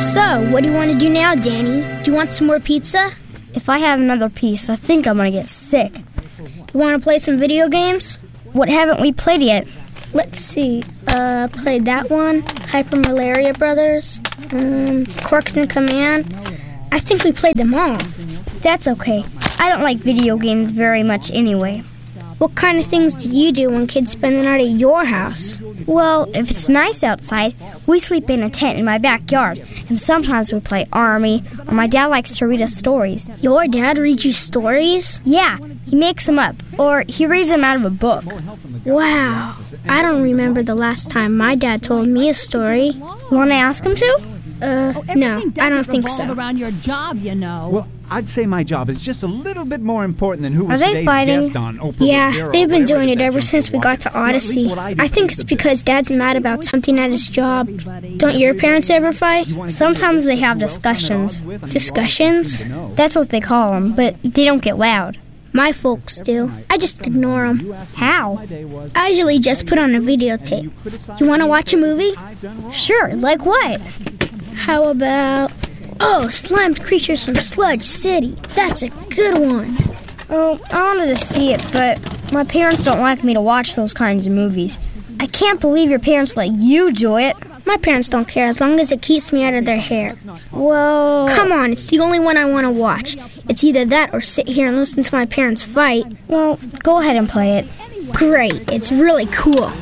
So, what do you want to do now, Danny? Do you want some more pizza? If I have another piece, I think I'm going to get sick. You want to play some video games? What haven't we played yet? Let's see. Played that one. Hyper Malaria Brothers. Quarks in Command. I think we played them all. That's okay. I don't like video games very much anyway. What kind of things do you do when kids spend the night at your house? Well, if it's nice outside, we sleep in a tent in my backyard, and sometimes we play Army, or my dad likes to read us stories. Your dad reads you stories? Yeah, he makes them up, or he reads them out of a book. Wow, I don't remember the last time my dad told me a story. You want to ask him to? No, I don't think so. Around your job, you know. Well, I'd say my job is just a little bit more important than who was today's guest on Oprah. Yeah, they've been doing it ever since we got to Odyssey. I think it's because Dad's mad about something at his job. Don't your parents ever fight? Sometimes they have discussions. Discussions? That's what they call them, but they don't get loud. My folks do. I just ignore them. How? I usually just put on a videotape. You want to watch a movie? Sure, like what? How about... Oh, Slimed Creatures from Sludge City. That's a good one. Oh, I wanted to see it, but my parents don't like me to watch those kinds of movies. I can't believe your parents let you do it. My parents don't care as long as it keeps me out of their hair. Well... Come on, it's the only one I want to watch. It's either that or sit here and listen to my parents fight. Well, go ahead and play it. Great, it's really cool.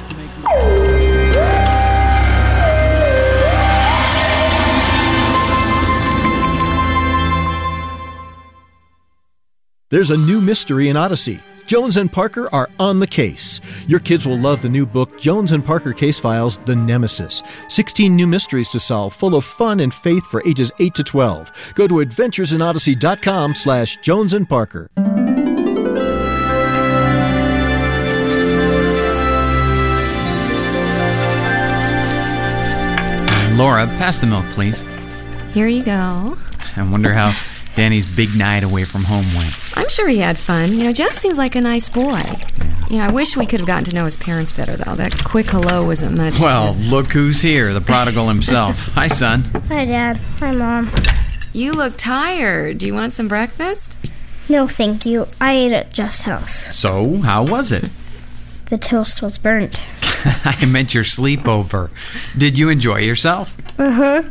There's a new mystery in Odyssey. Jones and Parker are on the case. Your kids will love the new book, Jones and Parker Case Files, The Nemesis. 16 new mysteries to solve, full of fun and faith for ages 8 to 12. Go to adventuresinodyssey.com/Jones and Parker. Laura, pass the milk, please. Here you go. I wonder how Danny's big night away from home went. I'm sure he had fun. Jeff seems like a nice boy. I wish we could have gotten to know his parents better, though. That quick hello wasn't much. Well, look who's here, the prodigal himself. Hi, son. Hi, Dad. Hi, Mom. You look tired. Do you want some breakfast? No, thank you. I ate at Jeff's house. So, how was it? The toast was burnt. I meant your sleepover. Did you enjoy yourself? Uh-huh.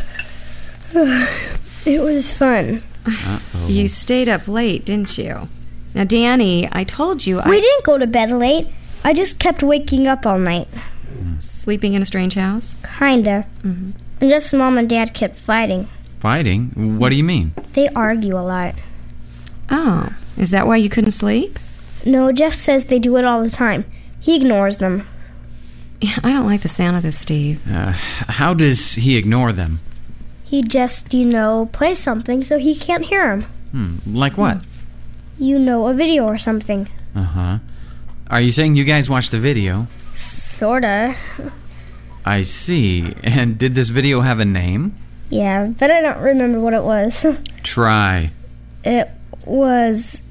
It was fun. Uh-oh. You stayed up late, didn't you? Now, Danny, I told you We didn't go to bed late. I just kept waking up all night. Sleeping in a strange house? Kinda. Mm-hmm. And Jeff's mom and dad kept fighting. Fighting? What do you mean? They argue a lot. Oh, is that why you couldn't sleep? No, Jeff says they do it all the time. He ignores them. Yeah, I don't like the sound of this, Steve. How does he ignore them? He just, plays something so he can't hear him. Like what? A video or something. Uh-huh. Are you saying you guys watched the video? Sorta. I see. And did this video have a name? Yeah, but I don't remember what it was. Try. It was,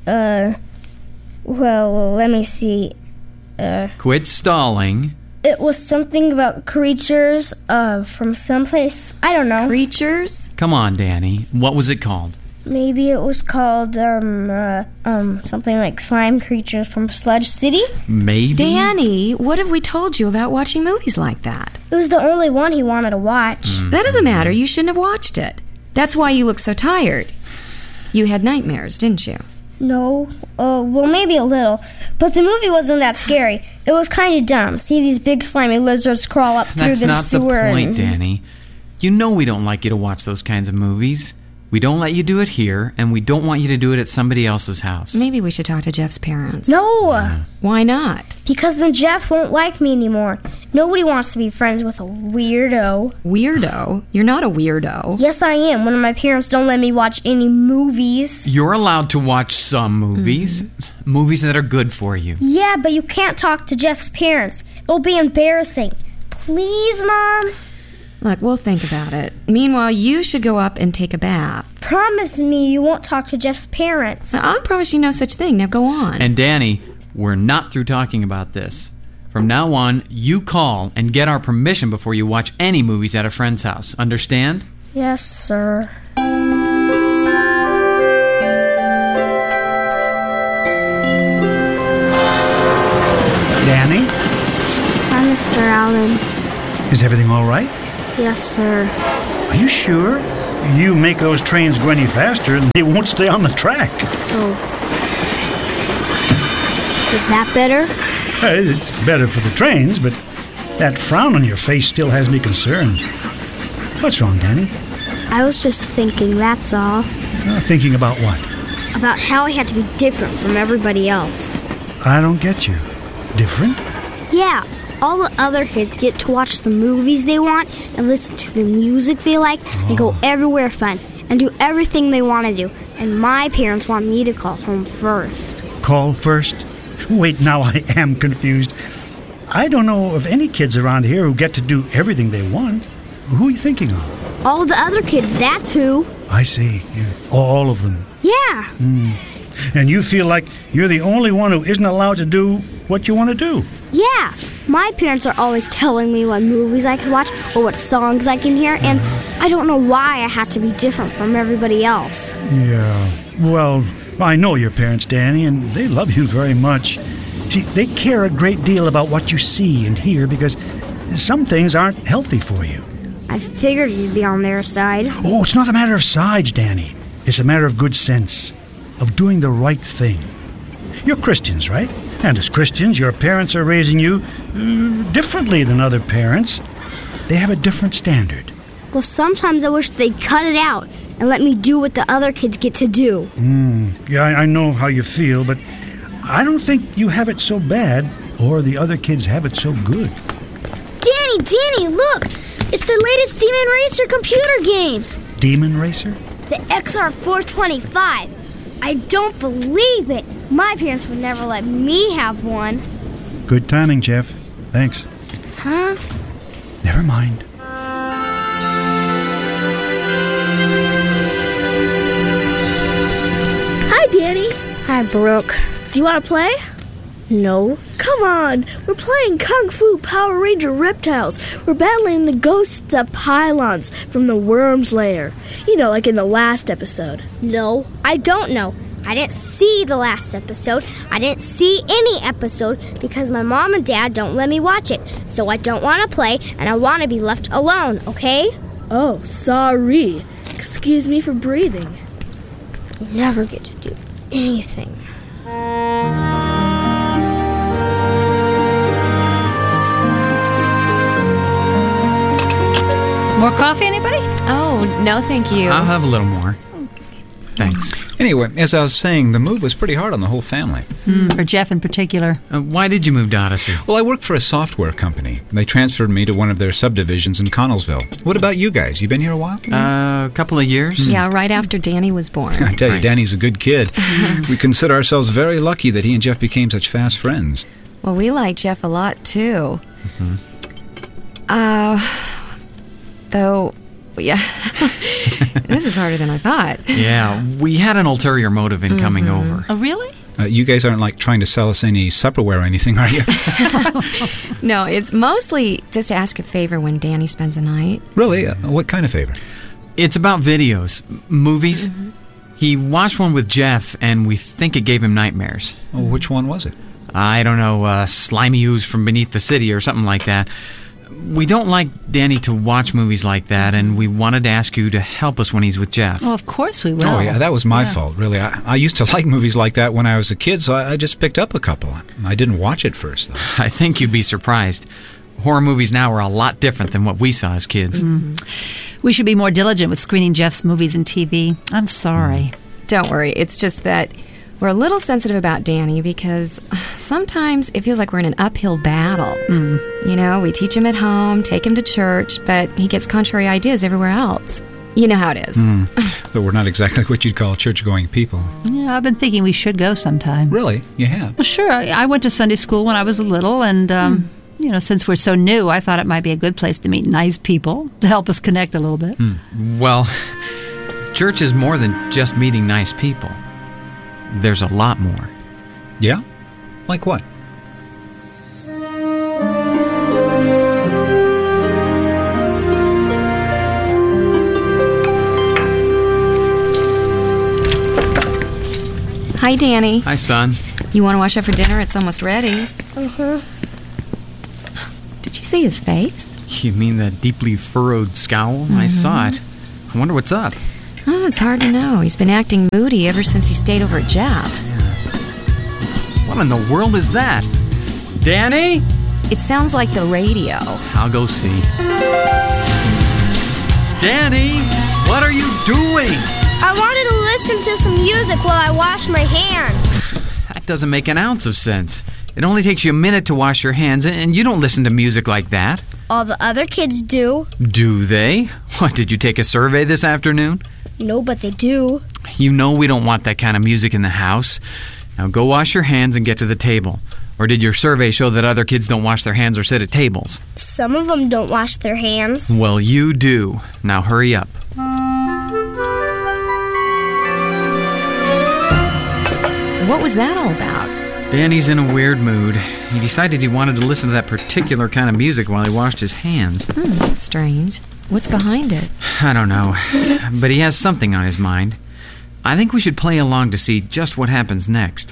well, let me see. Quit stalling. It was something about creatures from someplace. I don't know. Creatures? Come on, Danny. What was it called? Maybe it was called, something like Slime Creatures from Sludge City? Maybe? Danny, what have we told you about watching movies like that? It was the only one he wanted to watch. That doesn't matter. You shouldn't have watched it. That's why you look so tired. You had nightmares, didn't you? No. Well, maybe a little. But the movie wasn't that scary. It was kind of dumb. See these big slimy lizards crawl up through the That's sewer. not the point, Danny. You know we don't like you to watch those kinds of movies. We don't let you do it here, and we don't want you to do it at somebody else's house. Maybe we should talk to Jeff's parents. No! Yeah. Why not? Because then Jeff won't like me anymore. Nobody wants to be friends with a weirdo. Weirdo? You're not a weirdo. Yes, I am. When my parents don't let me watch any movies. You're allowed to watch some movies. Movies that are good for you. Yeah, but you can't talk to Jeff's parents. It'll be embarrassing. Please, Mom? Look, we'll think about it. Meanwhile, you should go up and take a bath. Promise me you won't talk to Jeff's parents. Now, I'll promise you no such thing. Now go on. And Danny, we're not through talking about this. From now on, you call and get our permission before you watch any movies at a friend's house. Understand? Yes, sir. Danny? Hi, Mr. Allen. Is everything all right? Yes, sir. Are you sure? You make those trains go any faster and they won't stay on the track. Oh. Is that better? It's better for the trains, but that frown on your face still has me concerned. What's wrong, Danny? I was just thinking, that's all. Thinking about what? About how I had to be different from everybody else. I don't get you. Different? Yeah, all the other kids get to watch the movies they want and listen to the music they like and go everywhere fun and do everything they want to do. And my parents want me to call home first. Call first? Wait, now I am confused. I don't know of any kids around here who get to do everything they want. Who are you thinking of? All the other kids, that's who. I see. Yeah. All of them. Yeah. And you feel like you're the only one who isn't allowed to do what you want to do. Yeah. My parents are always telling me what movies I can watch or what songs I can hear, and I don't know why I have to be different from everybody else. Yeah. Well, I know your parents, Danny, and they love you very much. See, they care a great deal about what you see and hear because some things aren't healthy for you. I figured you'd be on their side. Oh, it's not a matter of sides, Danny. It's a matter of good sense, of doing the right thing. You're Christians, right? And as Christians, your parents are raising you differently than other parents. They have a different standard. Well, sometimes I wish they'd cut it out and let me do what the other kids get to do. Yeah, I know how you feel, but I don't think you have it so bad, or the other kids have it so good. Danny, look! It's the latest Demon Racer computer game. Demon Racer? The XR425. I don't believe it. My parents would never let me have one. Good timing, Jeff. Thanks. Huh? Never mind. Hi, Danny. Hi, Brooke. Do you want to play? No. Come on. We're playing Kung Fu Power Ranger Reptiles. We're battling the ghosts of pylons from the Worm's Lair. You know, like in the last episode. No, I don't know. I didn't see the last episode. I didn't see any episode because my mom and dad don't let me watch it. So I don't want to play, and I want to be left alone, okay? Oh, sorry. Excuse me for breathing. You never get to do anything. More coffee, anybody? Oh, no, thank you. I'll have a little more. Thanks. Anyway, as I was saying, the move was pretty hard on the whole family. For Jeff in particular. Why did you move to Odyssey? Well, I work for a software company. They transferred me to one of their subdivisions in Connellsville. What about you guys? You been here a while? A couple of years. Yeah, right after Danny was born. I tell you, Danny's a good kid. We consider ourselves very lucky that he and Jeff became such fast friends. Well, we like Jeff a lot, too. Though, yeah, this is harder than I thought. Yeah, we had an ulterior motive in coming over. Oh, really? You guys aren't like trying to sell us any Tupperware or anything, are you? No, it's mostly just to ask a favor when Danny spends the night. Really? What kind of favor? It's about videos, movies. He watched one with Jeff, and we think it gave him nightmares. Oh, which one was it? I don't know, Slimy Ooze from Beneath the City or something like that. We don't like Danny to watch movies like that, and we wanted to ask you to help us when he's with Jeff. Well, of course we will. Oh, yeah, that was my fault, really. I used to like movies like that when I was a kid, so I just picked up a couple. I didn't watch it first, though. I think you'd be surprised. Horror movies now are a lot different than what we saw as kids. We should be more diligent with screening Jeff's movies and TV. I'm sorry. Don't worry, it's just that we're a little sensitive about Danny because sometimes it feels like we're in an uphill battle. You know, we teach him at home, take him to church, but he gets contrary ideas everywhere else. You know how it is. But we're not exactly what you'd call church-going people. Yeah, I've been thinking we should go sometime. Really? You have? Well, sure. I went to Sunday school when I was little, and, you know, since we're so new, I thought it might be a good place to meet nice people to help us connect a little bit. Well, church is more than just meeting nice people. There's a lot more. Yeah? Like what? Hi, Danny. Hi, son. You want to wash up for dinner? It's almost ready. Uh-huh. Did you see his face? You mean that deeply furrowed scowl? I saw it. I wonder what's up. Oh, it's hard to know. He's been acting moody ever since he stayed over at Jeff's. What in the world is that? Danny? It sounds like the radio. I'll go see. Danny, what are you doing? I wanted to listen to some music while I wash my hands. That doesn't make an ounce of sense. It only takes you a minute to wash your hands, and you don't listen to music like that. All the other kids do. Do they? What, did you take a survey this afternoon? No, but they do. You know we don't want that kind of music in the house. Now go wash your hands and get to the table. Or did your survey show that other kids don't wash their hands or sit at tables? Some of them don't wash their hands. Well, you do. Now hurry up. What was that all about? Danny's in a weird mood. He decided he wanted to listen to that particular kind of music while he washed his hands. That's strange. What's behind it? I don't know, but he has something on his mind. I think we should play along to see just what happens next.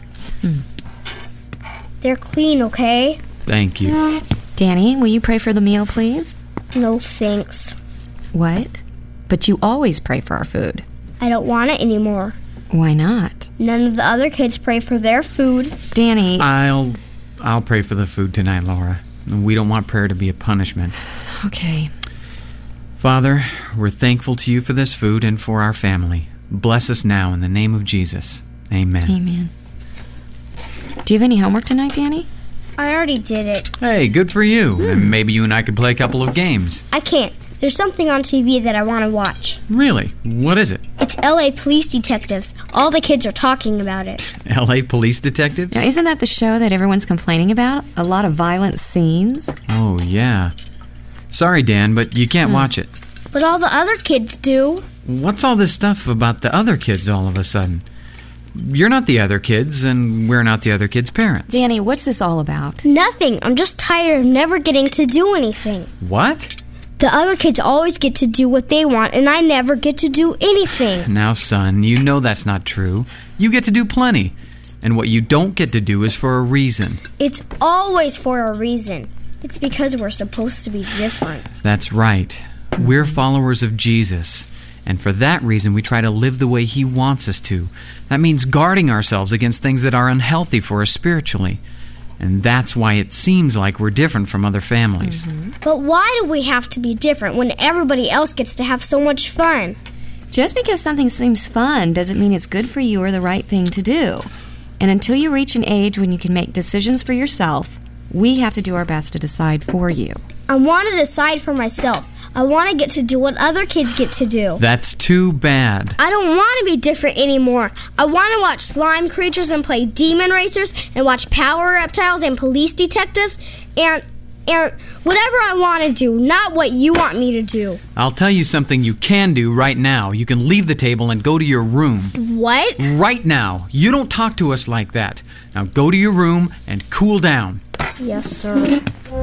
They're clean, okay? Thank you. Danny, will you pray for the meal, please? No thanks. What? But you always pray for our food. I don't want it anymore. Why not? None of the other kids pray for their food. Danny... I'll pray for the food tonight, Laura. We don't want prayer to be a punishment. Okay. Father, we're thankful to you for this food and for our family. Bless us now in the name of Jesus. Amen. Amen. Do you have any homework tonight, Danny? I already did it. Hey, good for you. And maybe you and I could play a couple of games. I can't. There's something on TV that I want to watch. Really? What is it? It's L.A. Police Detectives. All the kids are talking about it. L.A. Police Detectives? Now, isn't that the show that everyone's complaining about? A lot of violent scenes? Oh, yeah. Sorry, Dan, but you can't watch it. But all the other kids do. What's all this stuff about the other kids all of a sudden? You're not the other kids, and we're not the other kids' parents. Danny, what's this all about? Nothing. I'm just tired of never getting to do anything. What? The other kids always get to do what they want, and I never get to do anything. Now, son, you know that's not true. You get to do plenty. And what you don't get to do is for a reason. It's always for a reason. It's because we're supposed to be different. That's right. We're followers of Jesus. And for that reason, we try to live the way He wants us to. That means guarding ourselves against things that are unhealthy for us spiritually. And that's why it seems like we're different from other families. But why do we have to be different when everybody else gets to have so much fun? Just because something seems fun doesn't mean it's good for you or the right thing to do. And until you reach an age when you can make decisions for yourself, we have to do our best to decide for you. I want to decide for myself. I want to get to do what other kids get to do. That's too bad. I don't want to be different anymore. I want to watch slime creatures and play demon racers and watch power reptiles and police detectives and whatever I want to do, not what you want me to do. I'll tell you something you can do right now. You can leave the table and go to your room. What? Right now. You don't talk to us like that. Now go to your room and cool down. Yes, sir.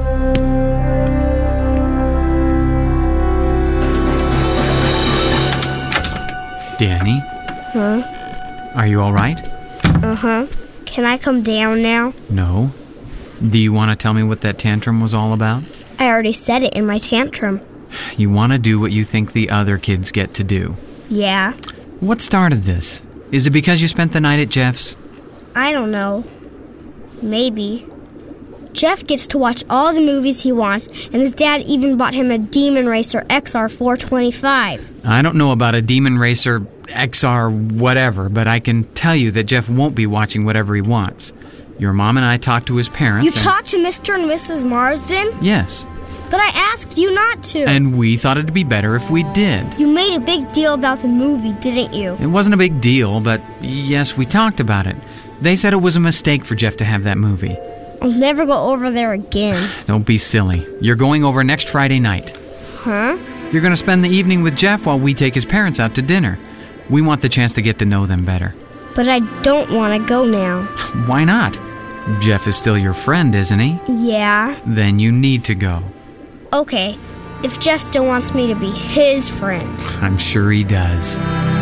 Danny? Huh? Are you all right? Uh-huh. Can I come down now? No. Do you want to tell me what that tantrum was all about? I already said it in my tantrum. You want to do what you think the other kids get to do. Yeah. What started this? Is it because you spent the night at Jeff's? I don't know. Maybe. Jeff gets to watch all the movies he wants, and his dad even bought him a Demon Racer XR425. I don't know about a Demon Racer XR whatever, but I can tell you that Jeff won't be watching whatever he wants. Your mom and I talked to his parents. You talked to Mr. and Mrs. Marsden? Yes. But I asked you not to. And we thought it'd be better if we did. You made a big deal about the movie, didn't you? It wasn't a big deal, but yes, we talked about it. They said it was a mistake for Jeff to have that movie. I'll never go over there again. Don't be silly. You're going over next Friday night. Huh? You're going to spend the evening with Jeff while we take his parents out to dinner. We want the chance to get to know them better. But I don't want to go now. Why not? Jeff is still your friend, isn't he? Yeah. Then you need to go. Okay. If Jeff still wants me to be his friend. I'm sure he does.